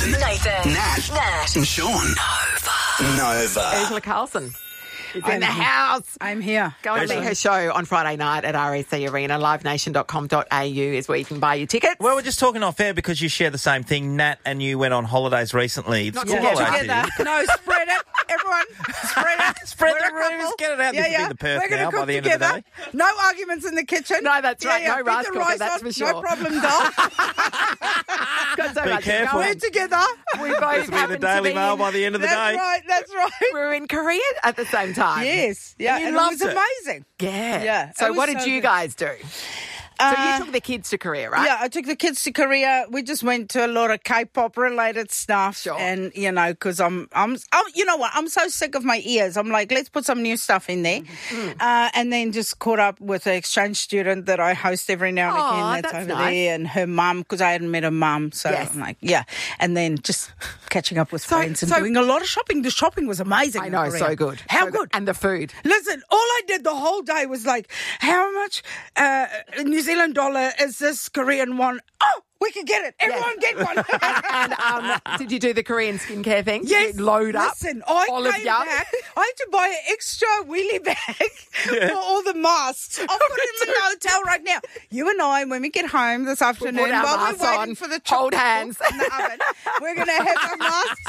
Nathan. Nat. And Sean. Nova. Angela Carlson is in the house. I'm here. Go and see her show on Friday night at RAC Arena. livenation.com.au is where you can buy your tickets. Well, we're just talking off air because you share the same thing. Nat and you went on holidays recently. Not School together. holidays, Together. did you? No, spread it. Everyone, spread it. Spread We're the a couple. rumours. Get it out. This will be in the Perth We're gonna now cook by the end together. of the day. No arguments in the kitchen. No, that's right. No Beat rice the cooker, rice that's on. for sure. No problem, doll. Got so Be much careful. going. We're together. We both This will be in the happen to Daily be Mail in- by the end of the That's day. right. That's right. We're in Korea at the same time. Yes. Yeah. you And loved it was it. amazing. Yeah. Yeah, So it was what did so you good. guys do? So you took the kids to Korea, right? Yeah, I took the kids to Korea. We just went to a lot of K-pop related stuff, Sure. and because I'm, you know what? I'm so sick of my ears. I'm like, let's put some new stuff in there, and then just caught up with an exchange student that I host every now and Aw, again. that's over nice. there, and her mum because I hadn't met her mum, so Yes. I'm like, yeah, and then just catching up with friends and doing a lot of shopping. The shopping was amazing. I in know, Korea. so good. How So good? And the food. Listen, all I did the whole day was like, how much New Zealand dollar is this Korean won? Oh, we can get it. Everyone get one. And did you do the Korean skincare thing? Did Yes. you load up Listen, I olive came young? back. I had to buy an extra wheelie bag for all the masks. I've got them in the hotel right now. You and I, when we get home this afternoon, put our while masks we're waiting on, for the hold chocolate hands. in the oven, we're going to have our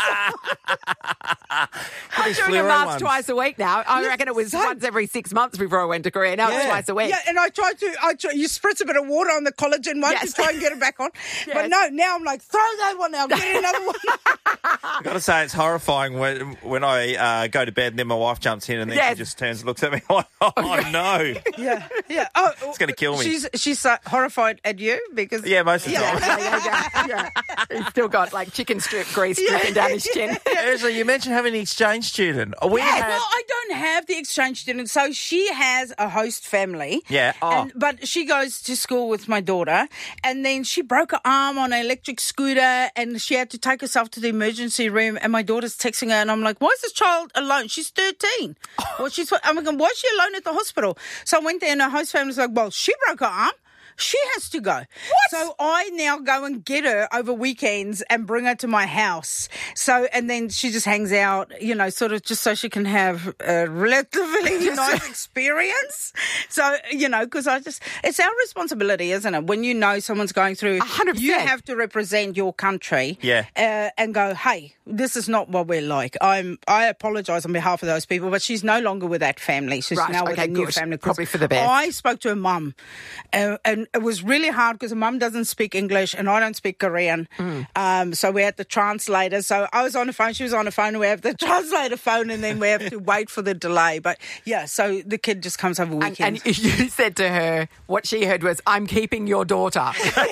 masks. I'm These doing a fluoro mask ones. twice a week now. I reckon it was same. once every 6 months before I went to Korea. Now it's Yeah. twice a week. Yeah, and I try, you spritz a bit of water on the collagen one Yes. to try and get it back on. Yes. But no, now I'm like, throw that one out, get another one. I've got to say, it's horrifying when I go to bed and then my wife jumps in and then Yes. she just turns and looks at me like, oh, no. Yeah, yeah. Oh, It's gonna kill me. She's horrified at you because Yeah, most of the time. Yeah. He's still got like chicken strip grease dripping down his chin. Ursula, you mentioned having an exchange student. We Yeah, had... well, I don't have the exchange student, so she has a host family. Yeah, oh. But she goes to school with my daughter, and then she broke her arm on an electric scooter, and she had to take herself to the emergency room. And my daughter's texting her, and I'm like, "Why is this child alone? She's 13. Well, I'm like, why is she alone at the hospital?" So I went there, and her host family's like, "Well, she broke her arm. She has to go." What? So I now go and get her over weekends and bring her to my house. So, and then she just hangs out, sort of just so she can have a relatively nice experience. So, because it's our responsibility, isn't it? When you know someone's going through, 100%. you have to represent your country. Yeah. And go, hey, this is not what we're like. I apologise on behalf of those people, but she's no longer with that family. She's Right, now with okay, a new good. family. Probably for the best. I spoke to her mum, and it was really hard because her mum doesn't speak English and I don't speak Korean. So we had the translator. So I was on the phone, she was on the phone, and we have the translator phone, and then we have to wait for the delay. But yeah, so the kid just comes over weekends. And you said to her, what she heard was, "I'm keeping your daughter."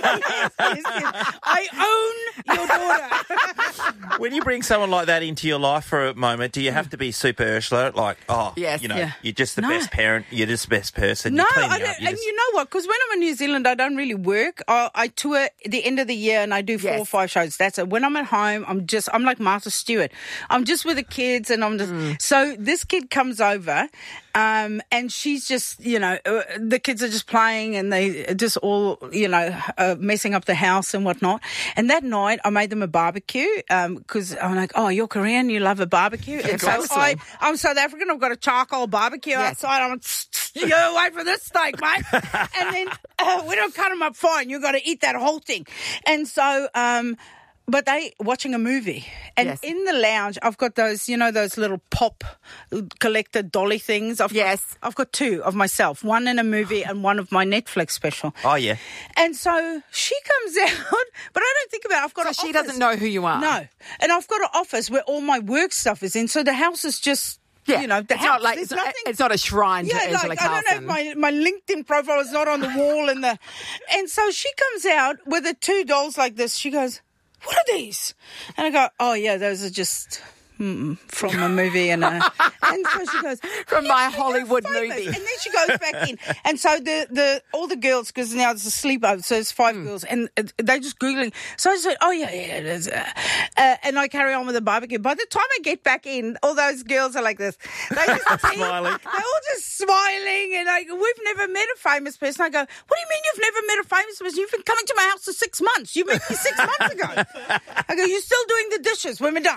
I own your daughter. When you bring someone like that into your life for a moment, do you have to be super Ursula? Like, Yes. Yeah. you're just the No. best parent, you're just the best person. No, you clean I up, don't, you and just- you know what? Because when I'm in New Zealand, I don't really work. I tour at the end of the year and I do 4 or Yes. 5 shows. That's it. When I'm at home, I'm like Martha Stewart. I'm just with the kids, and I'm just so this kid comes over, and she's just the kids are just playing and they just all messing up the house and whatnot. And that night, I made them a barbecue because I'm like, oh, you're Korean, you love a barbecue, and so obviously. I'm South African. I've got a charcoal barbecue Yes. outside. I'm you wait for this steak, mate. And then we don't cut them up fine. You've got to eat that whole thing. And so, but they watching a movie. And Yes. in the lounge, I've got those, those little pop collector dolly things. I've got 2 of myself, one in a movie and one of my Netflix special. Oh, yeah. And so she comes out, but I don't think about it. I've got So an she office. doesn't know who you are. No. And I've got an office where all my work stuff is in. So the house is just, Yeah. the it's house. not like There's it's not a shrine to Angela I Carlson. don't have my LinkedIn profile is not on the wall and so she comes out with the 2 dolls like this. She goes, "What are these?" And I go, "Oh yeah, those are just from a movie and so she goes, From my "Yes, they're Hollywood famous." movie. And then she goes back in, and so all the girls, because now it's a sleepover, so it's 5 girls, and they're just googling. So I said, "Oh yeah, it is." and I carry on with the barbecue. By the time I get back in, all those girls are like this. They just Smiling. They're all just smiling, and we've never met a famous person. I go, what do you mean you've never met a famous person? You've been coming to my house for 6 months. You met me 6 months ago. I go, you're still doing the dishes when we're done.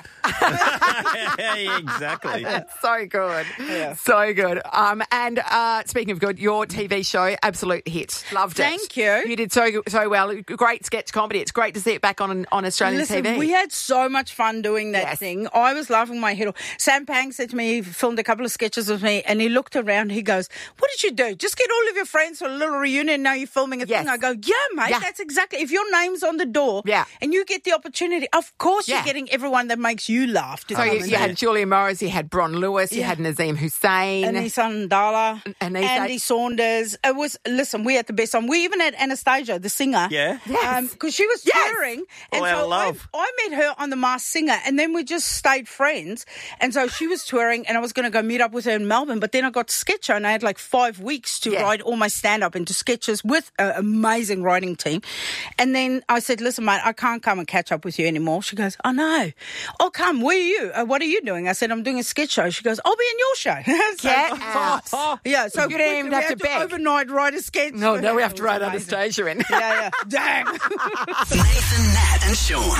Yeah, exactly. That's so good. Yeah. So good. And speaking of good, your TV show, absolute hit. Loved it. Thank you. You did so well. Great sketch comedy. It's great to see it back on Australian Listen, TV. we had so much fun doing that Yes. thing. I was laughing my head off. Sam Pang said to me, he filmed a couple of sketches with me, and he looked around, he goes, what did you do? Just get all of your friends for a little reunion, now you're filming a Yes. thing? I go, yeah, mate, Yeah. that's exactly, if your name's on the door Yeah. and you get the opportunity, of course Yeah. you're getting everyone that makes you laugh. To So come you and had Julia Morris, you had Bron Lewis, you Yeah. had Nazim Hussain. Anissa Ndala, Anissa. Andy Saunders. It was, listen, we had the best time. We even had Anastasia, the singer. Yeah. Yes. Because she was Yes. touring. All And out so of love. I met her on The Masked Singer, and then we just stayed friends. And so she was touring, and I was going to go meet up with her in Melbourne, but then I got sketch show, and I had like 5 weeks to Yeah. write all my stand-up into sketches with an amazing writing team. And then I said, listen, mate, I can't come and catch up with you anymore. She goes, oh, no. I'll come. Where are you? What are you doing? I said, I'm doing a sketch show. She goes, I'll be in your show. So- Get out. Yeah, so You didn't even we have had to beg. overnight write a sketch. No, for her. we have It to was write amazing. Anastasia in. Yeah. Dang. Nathan, Nat, and Sean.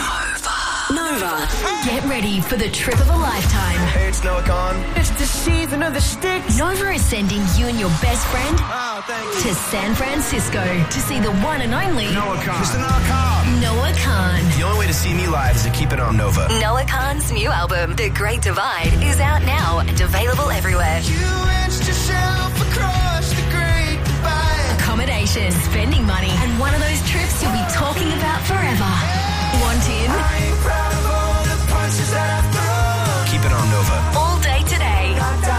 Nova. Get ready for the trip of a lifetime. Hey, it's Noah Khan. It's the season of the sticks. Nova is sending you and your best friend Oh, thank you. to San Francisco to see the one and only Noah Khan. Mr. Noah Khan. Noah Khan. The only way to see me live is to keep it on Nova. Noah Khan's new album, The Great Divide, is out now and available everywhere. You edged yourself across the great divide. Accommodation, spending money, and one of those trips you'll be talking about forever. Want in? I ain't proud of all the punches that I've thrown. Keep it on Nova. All day today.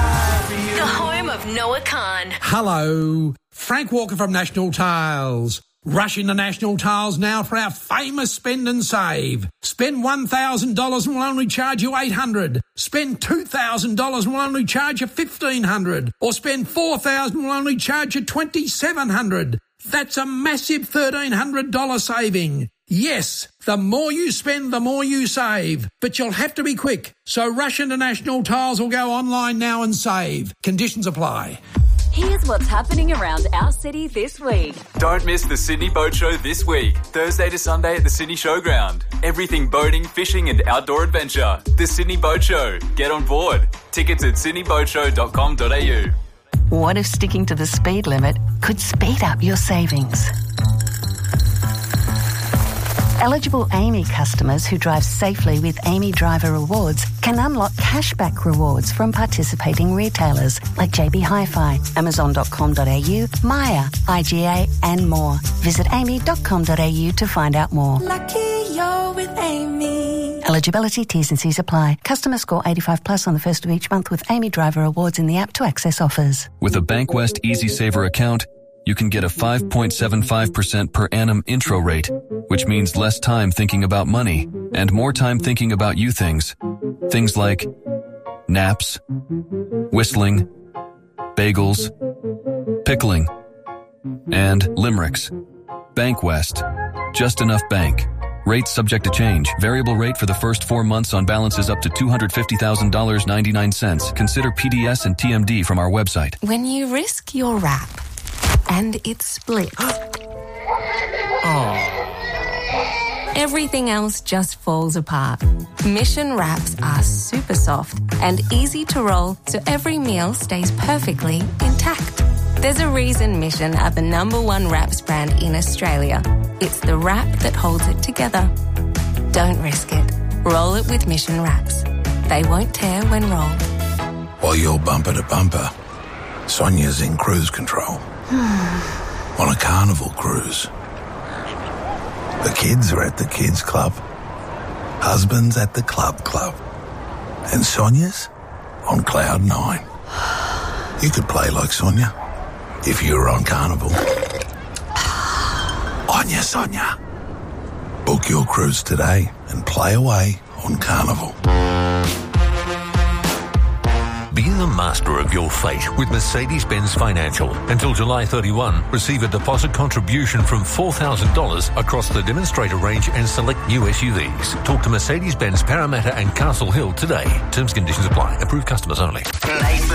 The home of Noah Khan. Hello, Frank Walker from National Tiles. Rush into National Tiles now for our famous spend and save. Spend $1,000 and we'll only charge you $800. Spend $2,000 and we'll only charge you $1,500. Or spend $4,000 and we'll only charge you $2,700. That's a massive $1,300 saving. Yes, the more you spend, the more you save. But you'll have to be quick. So rush into National Tiles or go online now and save. Conditions apply. Here's what's happening around our city this week. Don't miss the Sydney Boat Show this week, Thursday to Sunday at the Sydney Showground. Everything boating, fishing and outdoor adventure. The Sydney Boat Show. Get on board. Tickets at sydneyboatshow.com.au. What if sticking to the speed limit could speed up your savings? Eligible AAMI customers who drive safely with AAMI Driver Rewards can unlock cashback rewards from participating retailers like JB Hi-Fi, Amazon.com.au, Maya, IGA and more. Visit AAMI.com.au to find out more. Lucky you're with Amy. Eligibility, T's and C's apply. Customer score 85 plus on the first of each month with AAMI Driver Rewards in the app to access offers. With a Bankwest EasySaver account, you can get a 5.75% per annum intro rate, which means less time thinking about money and more time thinking about you things. Things like naps, whistling, bagels, pickling, and limericks. Bankwest. Just enough bank. Rates subject to change. Variable rate for the first 4 months on balances up to $250,000.99. Consider PDS and TMD from our website. When you risk your wrap and it splits, everything else just falls apart. Mission wraps are super soft and easy to roll so every meal stays perfectly intact. There's a reason Mission are the #1 wraps brand in Australia. It's the wrap that holds it together. Don't risk it. Roll it with Mission wraps. They won't tear when rolled. While you're bumper to bumper, Sonia's in cruise control. On a carnival cruise. The kids are at the kids club. Husband's at the club. And Sonia's on cloud 9. You could play like Sonia if you were on Carnival. On ya, Sonia. Book your cruise today and play away on Carnival. Be the master of your fate with Mercedes-Benz Financial. Until July 31, receive a deposit contribution from $4,000 across the demonstrator range and select new SUVs. Talk to Mercedes-Benz Parramatta and Castle Hill today. Terms and conditions apply. Approved customers only. Nathan